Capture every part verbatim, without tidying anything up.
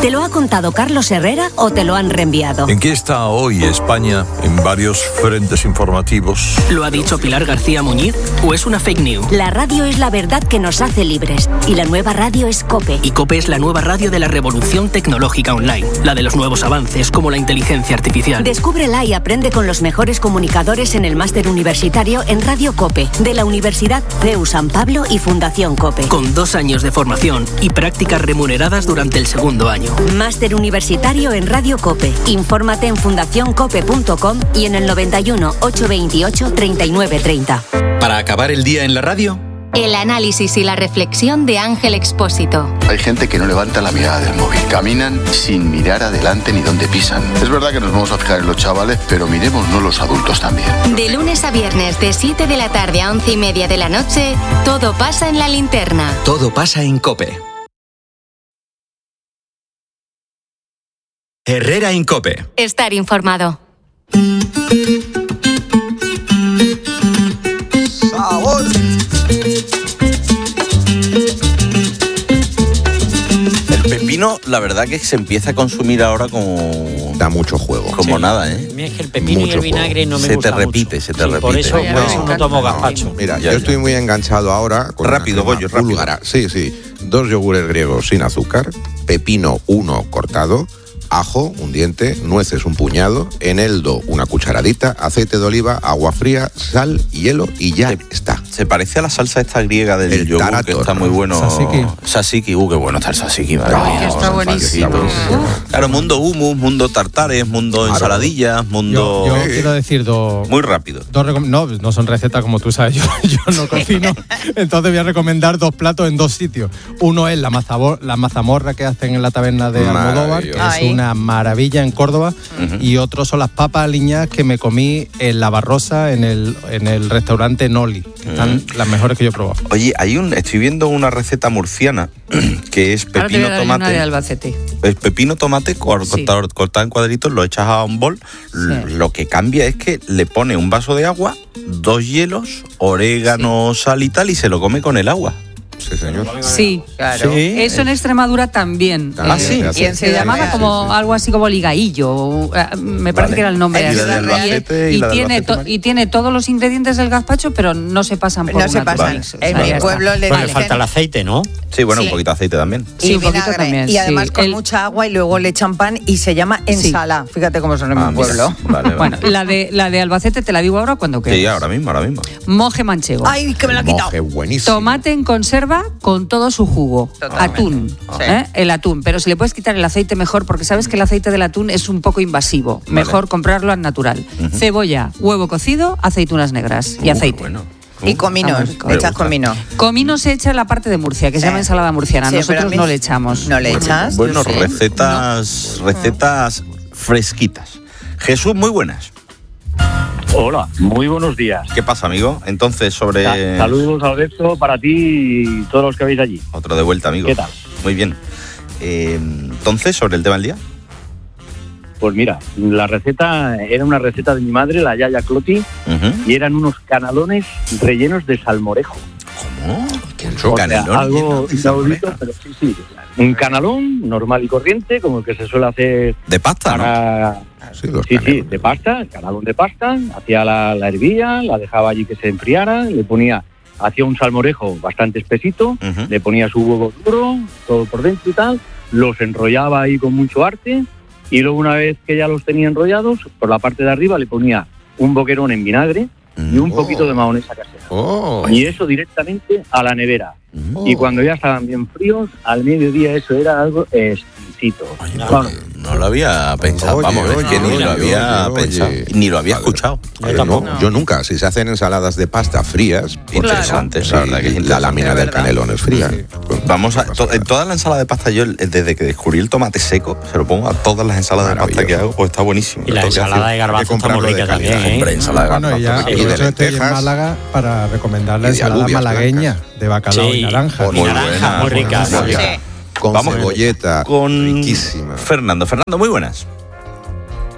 ¿Te lo ha contado Carlos Herrera o te lo han reenviado? ¿En qué está hoy España en varios frentes informativos? ¿Lo ha dicho Pilar García Muñiz o es una fake news? La radio es la verdad que nos hace libres y la nueva radio es COPE. Y COPE es la nueva radio de la revolución tecnológica online, la de los nuevos avances como la inteligencia artificial. Descúbrela y aprende con los mejores comunicadores en el máster universitario en Radio COPE de la Universidad C E U San Pablo y Fundación COPE. Con dos años de formación y prácticas remuneradas durante el segundo año. Máster universitario en Radio COPE. Infórmate en fundación cope punto com y en el noventa y uno, ochocientos veintiocho, treinta y nueve treinta. Para acabar el día en la radio, el análisis y la reflexión de Ángel Expósito. Hay gente que no levanta la mirada del móvil. Caminan sin mirar adelante ni dónde pisan. Es verdad que nos vamos a fijar en los chavales, pero miremosnos los adultos también. De lunes a viernes, de siete de la tarde a once y media de la noche, todo pasa en La Linterna. Todo pasa en COPE. Herrera en COPE. Estar informado. ¡Sabor! El pepino, la verdad que se empieza a consumir ahora como... Da mucho juego. Como sí. nada, ¿eh? A mí es que el pepino mucho y el vinagre no me se gusta te repite, mucho. se te sí, repite. Por eso, No, por eso no tomo gazpacho. Mira, Ya, yo ya. estoy muy enganchado ahora con Rápido, una crema Goyo, rápido. búlgara. Sí, sí. Dos yogures griegos sin azúcar, pepino uno cortado, ajo, un diente, nueces, un puñado, eneldo, una cucharadita, aceite de oliva, agua fría, sal, hielo y ya Se- está. Se parece a la salsa esta griega del El yogur, tarator. que está muy bueno. Tzatziki. Tzatziki, uh, qué bueno está el tzatziki. madre Ay, mía, que vamos está a buenísimo. tzatziki. Claro, mundo hummus, mundo tartares, mundo Claro. ensaladillas, mundo... Yo, yo quiero decir dos... Muy rápido. Dos recom- no, no son recetas como tú sabes, yo, yo no cocino, entonces voy a recomendar dos platos en dos sitios. Uno es la, mazabor- la mazamorra que hacen en la taberna de Almodóvar, que Maravilloso. es una maravilla en Córdoba, Ujú. y otro son las papas aliñadas que me comí en La Barrosa, en el, en el restaurante Noli, que están las mejores que yo he probado. Oye, hay un, estoy viendo una receta murciana que es Ahora te voy pepino a dar una de tomate. Albacete. Es pepino tomate cor- Sí. cortado, cortado en cuadritos, lo echas a un bol. L- Sí. Lo que cambia es que le pone un vaso de agua, dos hielos, orégano, sal y tal, y se lo come con el agua. Sí, señor. Sí, Claro. Sí. eso en Extremadura también. También Eh, se hace. y en se llamaba como algo así como ligaillo, eh, me parece Vale. que era el nombre. Y la de así. Albacete y y, la de tiene Albacete, to- María. y tiene todos los ingredientes del gazpacho, pero no se pasan por No se una pasan. mix, o En sea, mi ya pueblo está. le Pero le dicen- falta el aceite, ¿no? Sí, bueno, Sí. un poquito de aceite también. Sí, y un poquito vinagre. también, Y además sí. con El- mucha agua y luego le echan pan y se llama ensala. Fíjate cómo son en Ah, mi mira. pueblo. Vale, vale. Bueno, la de, la de Albacete te la digo ahora cuando quieras. Sí, ahora mismo, ahora mismo. Moje manchego. Ay, que me lo ha quitado. Moje buenísimo. Tomate en conserva con todo su jugo. Totalmente. Atún. Sí. ¿eh? El atún. Pero si le puedes quitar el aceite mejor, porque sabes que el aceite del atún es un poco invasivo. Mejor comprarlo al natural. Ujú. Cebolla, huevo cocido, aceitunas negras y Uh, aceite. Bueno. Y Está comino, muy rico. Me echas gusta. comino. Comino se echa en la parte de Murcia, que Sí. se llama ensalada murciana. Sí, pero a Nosotros mí no le echamos. No le echas. Bueno, yo sí. recetas, recetas fresquitas. Jesús, muy buenas. Hola, muy buenos días. ¿Qué pasa, amigo? Entonces, sobre... Sa- Saludos, Alberto, para ti y todos los que veis allí. Otro de vuelta, amigo. ¿Qué tal? Muy bien. Eh, entonces, sobre el tema del día. Pues mira, la receta era una receta de mi madre, la Yaya Cloti, Ujú. y eran unos canalones rellenos de salmorejo. ¿Cómo? Mucho. O sea, Canelón algo lleno de inaudito, salmorejo. pero sí, sí. Un canalón normal y corriente, como el que se suele hacer De pasta, ¿no? para... Sí, los Sí, sí, canelones. de pasta, el canalón de pasta, hacía la, la hervía, la dejaba allí que se enfriara, le ponía, hacía un salmorejo bastante espesito, Ujú. le ponía su huevo duro, todo por dentro y tal, los enrollaba ahí con mucho arte, y luego una vez que ya los tenía enrollados, por la parte de arriba le ponía un boquerón en vinagre y un Oh. poquito de mayonesa casera. Oh. Y eso directamente a la nevera. Mm. Y cuando ya estaban bien fríos, al mediodía eso era algo exquisito. Oye, no, Bueno, no lo había pensado, Oye, vamos, es oye, que ni oye, lo había oye, pensado, oye. ni lo había Vale. escuchado. Eh, no, yo nunca. Si se hacen ensaladas de pasta frías, pues, Interesante, sí, la verdad que es la interesante. lámina Es del verdad. canelón es fría. Sí. Pues, Vamos a, no pasa to- en nada. toda la ensalada de pasta, yo eh, desde que descubrí el tomate seco, se lo pongo a todas las ensaladas de pasta que Maravilloso. hago, pues está buenísimo. Y la Lo tengo que ensalada hacer. de garbanzo está muy comprarlo de rica calidad. también, Hombre, ¿eh? ensalada de Bueno, garbanzo. y ya Y de aprovecho estoy en lentejas. Málaga para recomendar la Y de ensalada alubias malagueña blancas. de bacalao Sí. y naranja. Y naranja, muy rica, muy muy rica. rica. Con Vamos cebolleta con riquísima. Fernando. Fernando, muy buenas.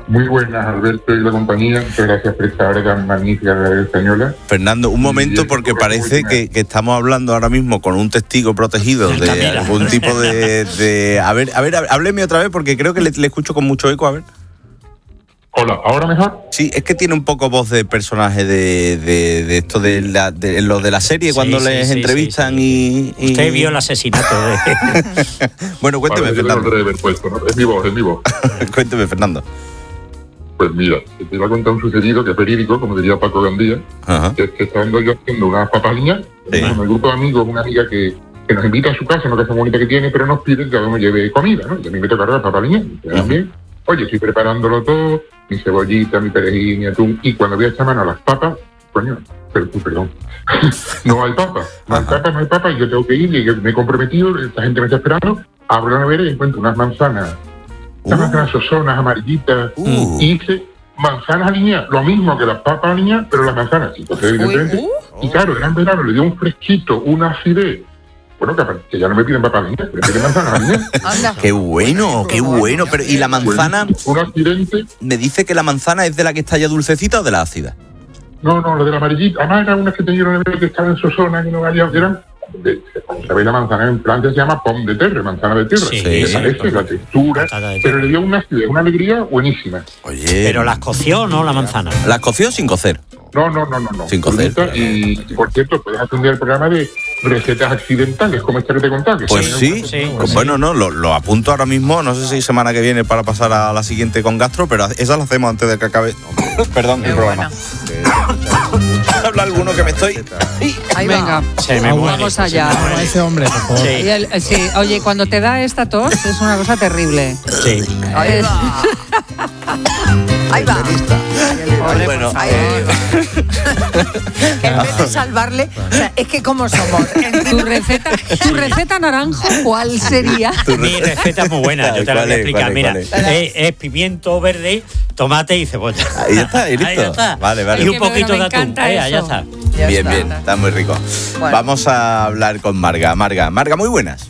Muy buenas, Alberto y la compañía. Muchas gracias por esta hora tan magnífica de la española. Fernando, un momento, porque parece que, que estamos hablando ahora mismo con un testigo protegido de Camila. algún tipo de, de... A ver, a ver, hábleme otra vez, porque creo que le, le escucho con mucho eco, a ver. Hola, ¿ahora mejor? Sí, es que tiene un poco voz de personaje de, de, de esto de, la, de lo de la serie, Sí, cuando sí, les sí, entrevistan sí, sí. Y, y... Usted vio el asesinato de... Bueno, cuénteme, Vale, yo Fernando. lo debe haber puesto, ¿no? Es mi voz, es mi voz. Cuénteme, Fernando. Pues mira, te iba a contar un sucedido que es verídico, como diría Paco Gandía, Ajá. que es que estando yo haciendo unas papaliñas, Sí. con el grupo de amigos, una amiga que, que nos invita a su casa, una casa bonita que tiene, pero nos pide que cada uno lleve comida, ¿no? Y a mí me toca las papaliñas, y también. Oye, estoy preparándolo todo, mi cebollita, mi perejil, mi atún, y cuando voy a echar mano a las papas, coño, per- perdón, no hay papas, no hay papas, no hay papas, y yo tengo que ir, y yo me he comprometido, esta gente me está esperando, abro la nevera y encuentro unas manzanas, unas manzanas sosonas, amarillitas, Uh. y hice manzanas alineadas, lo mismo que las papas alineadas, pero las manzanas, sí, entonces evidentemente, y claro, era en verano, le dio un fresquito, una acidez. Bueno, que, que ya no me piden papas alineadas, me piden manzanas alineadas. Qué bueno, qué bueno. Pero ¿y la manzana? Un accidente. ¿Me dice que la manzana es de la que está ya dulcecita o de la ácida? No, no, lo de la amarillita. Además eran unas que tenían una nevera que estaban en Sosona, que no valían, que eran... De, como sabéis, la manzana en Francia se llama pomme de terre, manzana de tierra. Sí, Me sí, parece la textura, pero le dio una acidez, una alegría buenísima. Oye. Pero las coció, ¿no? La manzana. ¿Las coció sin cocer? No, no, no, no. no. Sin cocer. Bonita, Y, y, por cierto, puedes atender el programa de recetas accidentales, como esta que te contaba. Que Pues también sí, es una- pues bueno, no, lo, lo apunto ahora mismo, no sé si semana que viene para pasar a la siguiente con gastro, pero esa la hacemos antes de que acabe, perdón, el programa. Habla alguno que me estoy... Ahí venga, Se me muere. vamos allá. A ese hombre, por favor. Sí. Y el- sí, oye, cuando te da esta tos es una cosa terrible. Sí. Ahí va. Ahí va. Bueno, Ahí va. Que en vez de salvarle, o sea, es que como somos. Tu receta, tu receta naranjo, ¿cuál sería? Mi receta es muy buena, yo te la ¿Cuál voy a es? explicar. ¿Cuál es? Mira, ¿Cuál es, es pimiento verde, tomate y cebolla. Ahí ya está, ahí listo. Ahí ya está. Vale, vale. Y un Es que me- poquito me de atún. encanta Eh, ya eso. está. Ya Bien, está. bien, está muy rico. Bueno. Vamos a hablar con Marga. Marga, Marga, muy buenas.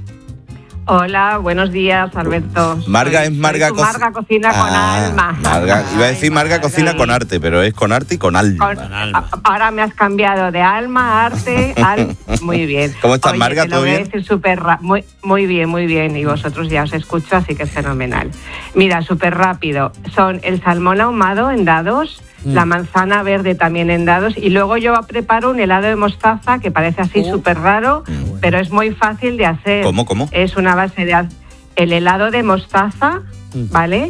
Hola, buenos días, Alberto. Marga Soy- es Marga, soy tu co- Marga cocina con Ah, alma. Marga, iba a decir Marga cocina Sí. con arte, pero es con arte y con alma. Con- a- ahora me has cambiado de alma a arte al... Muy bien. ¿Cómo estás, Oye, Marga? te lo ¿Todo voy a bien? decir súper ra- muy, muy bien, muy bien. Y vosotros ya os escucho, así que es fenomenal. Mira, súper rápido. Son el salmón ahumado en dados, Mm. la manzana verde también en dados, y luego yo preparo un helado de mostaza que parece así súper raro, pero es muy fácil de hacer. Mm. ¿Cómo, cómo? Es una base de... az- El helado de mostaza, ¿vale?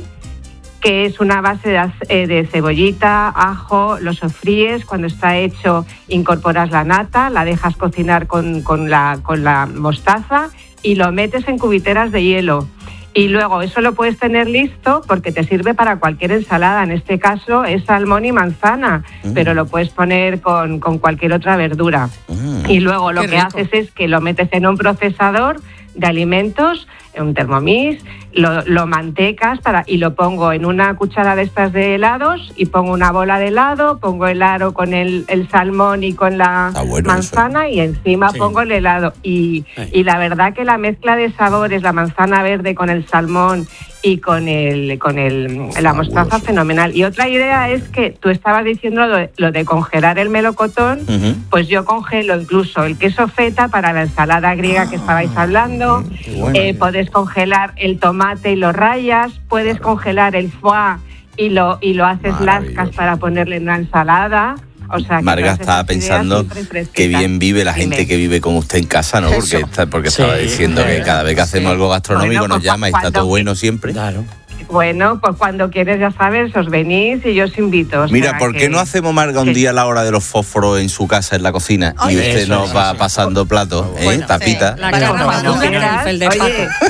Que es una base de, az- eh, de cebollita, ajo, lo sofríes, cuando está hecho incorporas la nata, la dejas cocinar con, con, la, con la mostaza y lo metes en cubiteras de hielo. Y luego eso lo puedes tener listo porque te sirve para cualquier ensalada. En este caso es salmón y manzana, Mm. pero lo puedes poner con, con cualquier otra verdura. Y luego lo Qué que rico. haces es que lo metes en un procesador de alimentos, en un Thermomix, lo, lo mantecas para, y lo pongo en una cuchara de estas de helados y pongo una bola de helado, pongo el aro con el, el salmón y con la Ah, bueno, manzana y encima Sí. pongo el helado. Y, Sí. y la verdad que la mezcla de sabores, la manzana verde con el salmón y con el con el la mostaza, fenomenal. Y otra idea es que tú estabas diciendo lo de, lo de congelar el melocotón, Ujú. pues yo congelo incluso el queso feta para la ensalada griega que estabais hablando. bueno. Eh, puedes congelar el tomate y lo rayas. Puedes congelar el foie y lo y lo haces lascas para ponerle en una ensalada. O sea, que Marga todas estaba esas ideas pensando siempre fresquitas. que bien vive la Dime. gente que vive con usted en casa, ¿no? Porque, Eso. está, porque Sí, estaba diciendo que sí, cada vez que hacemos sí. algo gastronómico Bueno, nos pues, llama y está cuando- todo bueno siempre. Claro. Bueno, pues cuando quieres, ya sabes, os venís y yo os invito. o Mira, sea ¿por que- qué no hacemos, Marga, un que- día la hora de los fósforos en su casa, en la cocina? Ay, y usted eso, nos sí, va sí. pasando platos, ¿eh? Bueno, Tapita. sí. La Para cama cuando madura, quieras, el de oye,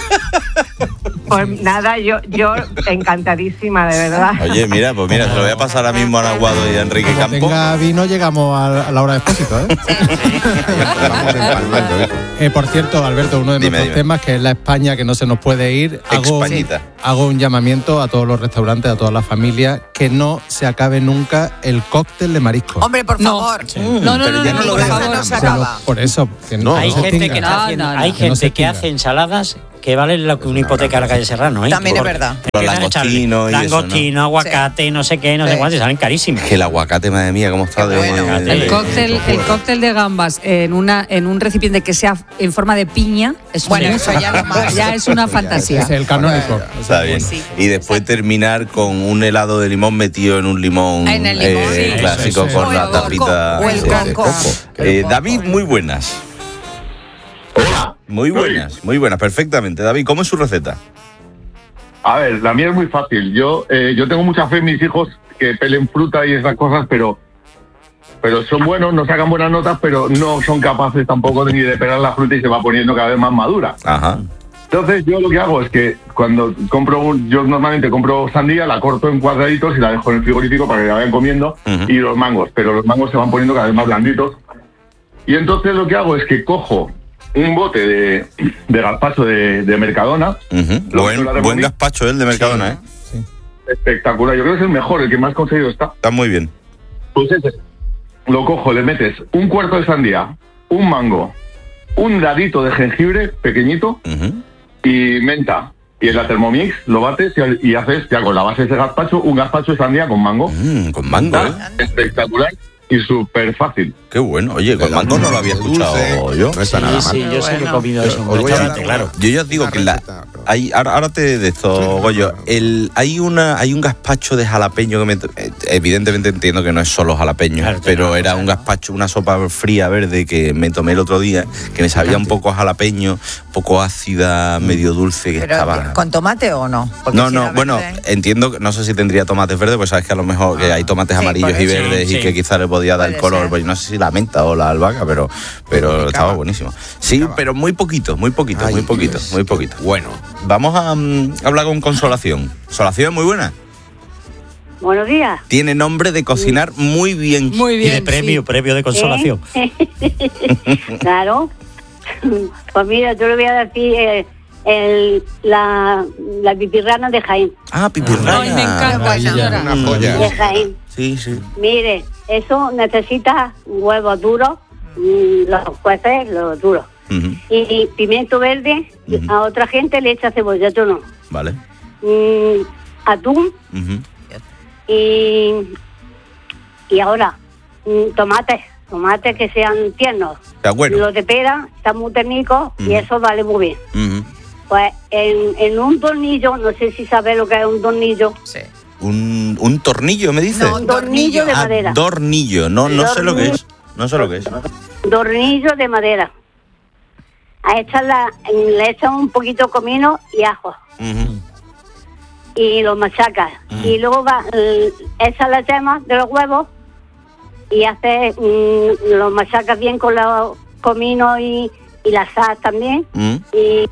Paco. Pues nada, yo, yo encantadísima, de verdad. Oye, mira, pues mira, se lo voy a pasar ahora mismo a Naguado y a Enrique Como Campo. tenga vino, llegamos a, a la hora de expósito, ¿eh? Vamos empalmando, ¿eh? Eh, por cierto, Alberto, uno de Dime, nuestros dime. temas, que es la España que no se nos puede ir, hago, Españita. hago un llamamiento a todos los restaurantes, a todas las familias, que no se acabe nunca el cóctel de marisco. Hombre, por No. favor. No, no, Pero no, ya no, no lo por veo. favor. No se Se lo- acaba. por eso, que no, No, que Hay no se gente extinga. que, No, está haciendo, no, no. hay Que no se gente que extinga. hace ensaladas que vale lo que una hipoteca a la calle Serrano, ¿eh? También es Porque verdad. Los langostinos y eso, Langostino, ¿no? aguacate, no sé qué, no sé Sí. cuánto, y salen carísimos. Que el aguacate, madre mía, cómo está de bueno. de- El de- cóctel, el cóctel de gambas en una en un recipiente que sea en forma de piña es Bueno, un- eso ya lo más. ya es una fantasía. Es el canónico. Está bien. Sí. Y después terminar con un helado de limón metido en un limón, En el limón, eh, sí. clásico Eso, eso, con eso. la O el tapita coco, o el sí, de coco. Eh, David, muy buenas. Hola. Muy buenas, muy buenas, perfectamente. David, ¿cómo es su receta? A ver, la mía es muy fácil. Yo eh, yo tengo mucha fe en mis hijos que pelen fruta y esas cosas, pero pero son buenos, no sacan buenas notas, pero no son capaces tampoco ni de pelar la fruta y se va poniendo cada vez más madura. Ajá. Entonces yo lo que hago es que cuando compro, un, yo normalmente compro sandía, la corto en cuadraditos y la dejo en el frigorífico para que la vayan comiendo, Ujú. y los mangos, pero los mangos se van poniendo cada vez más blanditos. Y entonces lo que hago es que cojo un bote de, de gazpacho de, de Mercadona. Ujú. Lo Buen, meto en la buen Thermomix. gazpacho el de Mercadona, ¿eh? Espectacular, yo creo que es el mejor, el que más conseguido está. Está muy bien. Pues ese, lo cojo, le metes un cuarto de sandía, un mango, un dadito de jengibre pequeñito Ujú. y menta. Y en la Thermomix lo bates y, y haces ya con la base de ese gazpacho un gazpacho de sandía con mango. Mm, con mango, ¿eh? Está espectacular y súper fácil. Qué bueno. Oye, con mango no lo había escuchado yo. No está nada mal. Sí, yo sí que he comido eso en un Os voy a dar restaurante, claro. Yo ya os digo Una que la, receta, perdón. hay, ahora, ahora te de esto, Goyo. El, hay una hay un gazpacho de jalapeño que me, eh, evidentemente entiendo que no es solo jalapeño, Claro, pero claro, era claro. un gazpacho, una sopa fría verde que me tomé el otro día, que me sabía un poco a jalapeño, un poco ácida, medio dulce, que Pero, estaba. ¿con tomate o no? Porque No, si no, era bueno, verde- entiendo que no sé si tendría tomates verdes, pues sabes que a lo mejor que hay tomates Sí, amarillos por y eso. verdes Sí, y sí. que quizás le podía dar el Puede color, ser. pues no sé si la menta o la albahaca, pero pero picaba. estaba buenísimo. Sí, Picaba. pero muy poquito, muy poquito, Ay, muy poquito, Dios. muy poquito. Bueno, Vamos a mm, hablar con Consolación. Consolación es muy buena. Buenos días. Tiene nombre de cocinar muy bien. Muy Y bien. de premio, sí. premio de consolación. ¿Eh? Claro. Pues mira, yo le voy a decir eh, el, la, la pipirrana de Jaén. Ah, pipirrana. Ay, me encanta, Maravilla. señora. una Mm. joya. De Jaén. Sí, sí. Mire, eso necesita huevos duros, mm, los jueces, los duros. Ujú. Y pimiento verde, Ujú. a otra gente le echa cebolla, yo no. Vale. Mm, atún Ujú. y, y ahora mm, tomates, tomates que sean tiernos. Está bueno. Los de pera están muy técnicos y Ujú. eso vale muy bien. Ujú. Pues en, en un tornillo, no sé si sabes lo que es un tornillo. Sí. Un, un tornillo, me dice. No, Un tornillo de Ah, madera. tornillo. No, no sé lo que es. No sé lo que es. Tornillo de madera. A esta la, le echan un poquito de comino y ajo. Ujú. Y lo machacas. Y luego va, eh, echas la yema de los huevos y haces, mm, lo machacas bien con los comino y, y la sal también. Mm. Y,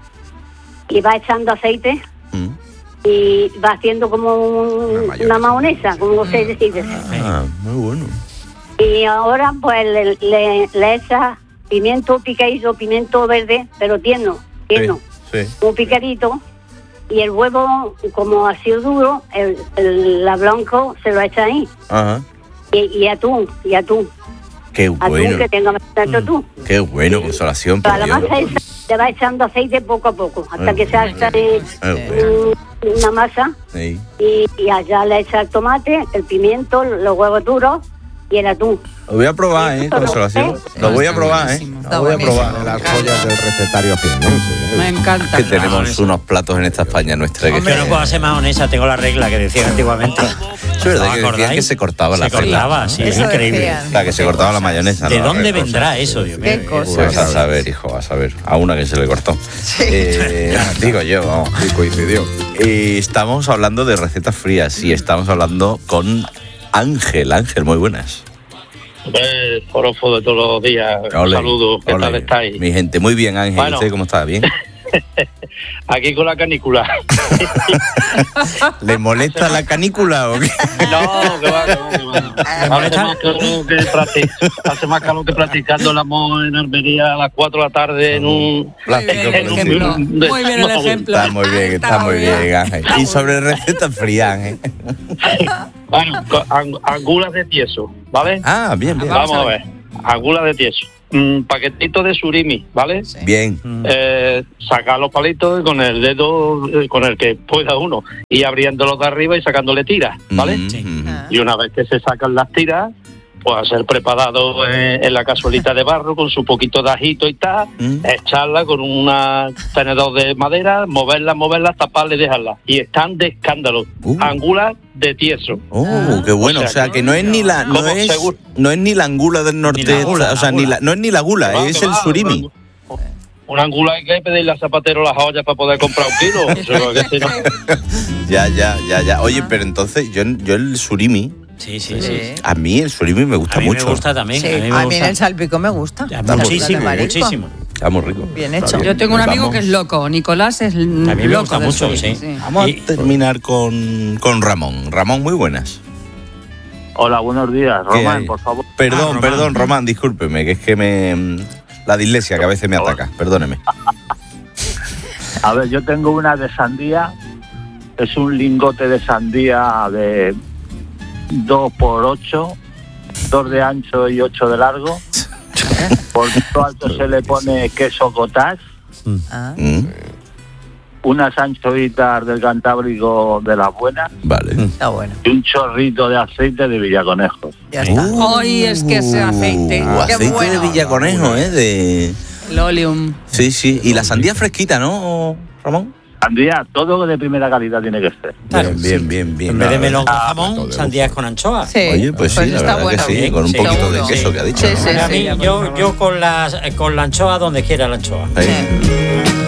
y va echando aceite Mm. y va haciendo como un- Una mayonesa. una mahonesa, como usted decide. Ah, muy bueno. Y ahora pues le, le, le echas pimiento picadillo, pimiento verde, pero tierno, tierno, Sí. un picadito. Y el huevo, como ha sido duro, el, el la blanco se lo echa ahí. Ajá. Y, y atún, y atún. Qué Atún bueno. que tenga bastante atún. Qué bueno, Consolación. Pero por a la Dios. masa esa le va echando aceite poco a poco, hasta Ay, que se haga Qué bueno. mm, una masa. Sí. Y, y allá le echa el tomate, el pimiento, los huevos duros y el atún. Lo voy a probar, ¿eh, Consolación? Lo voy a probar, ¿eh? Lo voy a probar. Las joyas del recetario jiennense. Me encanta. Que tenemos unos platos en esta España nuestra que Yo no puedo hacer mahonesa, tengo la regla que decían antiguamente. Es verdad ¿No que acordáis? decían que se cortaba la Se cortaba, sí, es Eso increíble. decían. O sea, que se cortaba la mayonesa. ¿De ¿no? dónde Qué vendrá cosa. eso, Dios mío? Qué cosa. Pues a saber, hijo, a saber. A una que se le cortó. Eh, digo yo, vamos. Y coincidió. Eh, estamos hablando de recetas frías y estamos hablando con Ángel. Ángel, muy buenas. Hombre, forofo de todos los días. Ole, Saludos, ¿qué ole. tal estáis? Mi gente, muy bien, Ángel. Bueno. ¿Usted cómo está? ¿Bien? Aquí con la canícula. ¿Le molesta la canícula o qué? No, que va, que va, que va. Hace más calor que, practic- hace más calor que practicando el amor en Almería a las cuatro de la tarde en un... Plástico en por un- ejemplo. de- Muy bien el ejemplo. Está muy bien, está muy bien, Ángel. Y sobre recetas frías, Ángel. Bueno, con ang- angulas de tieso, ¿vale? Ah, bien, bien. Vamos a ver, angulas de tieso. un paquetito de surimi, ¿vale? Bien. Eh, sacar los palitos con el dedo eh, con el que pueda uno y abriéndolos de arriba y sacándole tiras, ¿vale? Y una vez que se sacan las tiras, pues a ser preparado en, en la cazuelita de barro con su poquito de ajito y tal, echarla con un tenedor de madera, moverla, moverla, taparla y dejarla. Y están de escándalo. Uh. Angulas de tieso. Oh, qué bueno. O sea, que no es ni la no es, no es ni la angula del norte, gula, o sea, la ni gula. la, no es ni la gula, Que va, es que el va, surimi. Una angula hay que pedirle al zapatero las ollas para poder comprar un kilo. Eso, que si no- Ya, ya, ya, ya. Oye, pero entonces yo, yo el surimi. Sí, sí, sí. A mí el surimi me gusta A mí me mucho. gusta también. Sí, a mí me a mí gusta. el salpicón me gusta. Está Muchísimo, De marisco. muchísimo. Está muy rico. Bien Está hecho. bien. Yo tengo un amigo Vamos. que es loco. Nicolás es A mí me loco gusta del mucho, surimi, sí. Vamos a terminar con, con Ramón. Ramón, muy buenas. Hola, buenos días. ¿Qué Román, hay? por favor. Perdón, Ah, Román. perdón, Román, discúlpeme, que es que me. La dislexia que a veces me ataca, perdóneme. A ver, yo tengo una de sandía. Es un lingote de sandía de dos por ocho, dos de ancho y ocho de largo. Por todo alto se le pone queso cottage. Unas anchoitas del Cantábrico de las buenas. Vale. Está bueno. Y un chorrito de aceite de Villaconejos. Ya está. Ay, es que ese aceite. Uh, Qué aceite bueno. de Villaconejo, ¿eh? De... El oleum. Sí, sí. Y la sandía fresquita, ¿no, Ramón? Sandía, todo de primera calidad tiene que ser. Bien, bien, bien, bien. En vez de La melón con verdad. jamón, sandías con anchoa. Sí. Oye, pues sí, Pues la está verdad bueno. que sí, Bien, con un sí, poquito seguro. de queso que ha dicho. Sí, ¿no? sí, A sí. mí, yo, yo con, las, con la anchoa donde quiera la anchoa. Ahí.